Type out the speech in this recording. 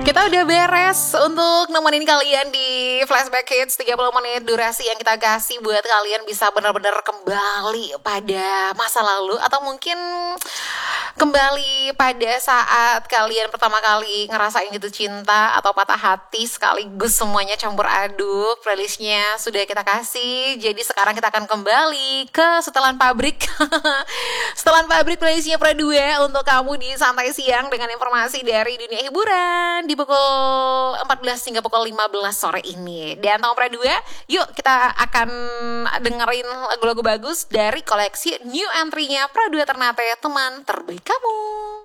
Kita udah beres untuk nemenin kalian di Flashback Hits 30 menit durasi yang kita kasih buat kalian bisa benar-benar kembali pada masa lalu atau mungkin kembali pada saat kalian pertama kali ngerasain gitu cinta atau patah hati sekaligus semuanya campur aduk. Playlistnya sudah kita kasih, jadi sekarang kita akan kembali ke setelan pabrik. Setelan pabrik playlistnya Pro 2 untuk kamu di santai siang dengan informasi dari dunia hiburan di pukul 14 hingga pukul 15 sore ini. Dan tahun Pro 2, yuk kita akan dengerin lagu-lagu bagus dari koleksi new entry-nya Pro 2 Ternate, teman terbaik kamu.